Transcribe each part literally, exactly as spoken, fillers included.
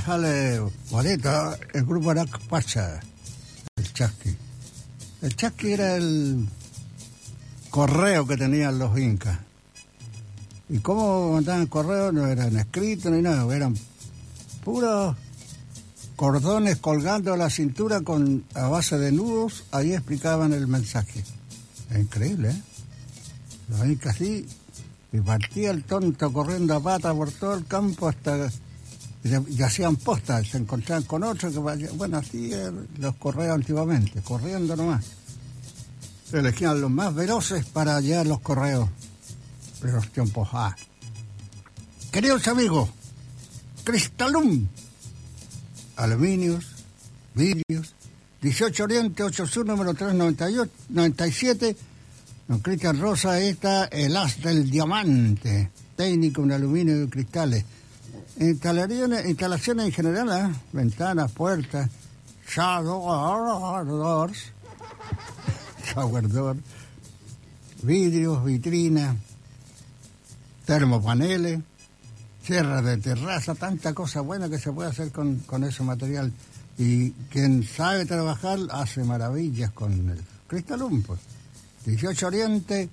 Déjale, bonito, el grupo era Pacha, el Chasqui. El Chasqui era el correo que tenían los incas. Y cómo mandaban correo, no eran escritos ni nada, eran puros cordones colgando a la cintura con a base de nudos, ahí explicaban el mensaje. Es increíble, ¿eh? Los incas así, y partía el tonto corriendo a pata por todo el campo hasta... Y, y hacían postas, se encontraban con otros que... Bueno, así eran los correos antiguamente, corriendo nomás. Elegían los más veloces para llevar los correos de los tiempos. Ah. Queridos amigos, Cristalum, aluminios, vidrios, dieciocho Oriente, ocho Sur, número trescientos noventa y siete. Don Cristian Rosa, está el as del diamante, técnico en aluminio y cristales. Instalaciones, instalaciones en general, ¿eh? Ventanas, puertas, shower doors, shower door, vidrios, vitrinas, termopaneles, cierres de terraza, tanta cosa buena que se puede hacer con, con ese material. Y quien sabe trabajar hace maravillas con el Cristalum, pues. dieciocho Oriente,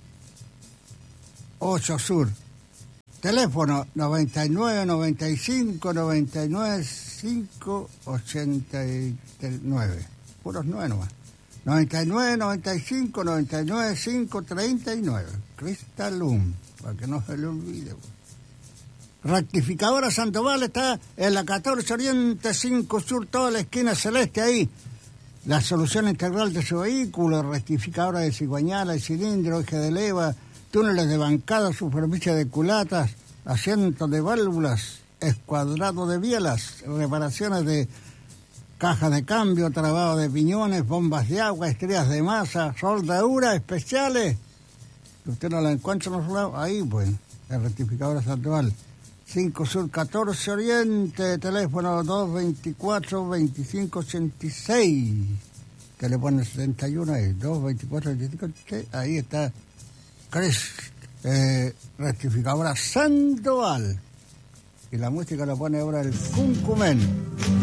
ocho Sur. Teléfono noventa y nueve, noventa y cinco, noventa y nueve, cinco, ochenta y nueve. Puros nueve nomás. noventa y nueve, noventa y cinco, noventa y nueve, cinco, treinta y nueve. Cristalum, para que no se le olvide. Rectificadora Sandoval está en la catorce Oriente, cinco Sur, toda la esquina celeste ahí. La solución integral de su vehículo, rectificadora de cigüeñales, cilindro, eje de leva, túneles de bancada, superficie de culatas, asientos de válvulas, escuadrado de bielas, reparaciones de cajas de cambio, trabado de piñones, bombas de agua, estrellas de masa, soldaduras especiales. Si usted no la encuentra en los lados, ahí pues, el rectificador Sandoval. cinco Sur, catorce Oriente, teléfono dos veinticuatro, veinticinco ochenta y seis. Que le pone setenta y uno ahí, dos veinticuatro, veinticinco ochenta y seis. Ahí está Cris, eh, rectificadora Sandoval. Y la música la pone ahora el Cuncumén.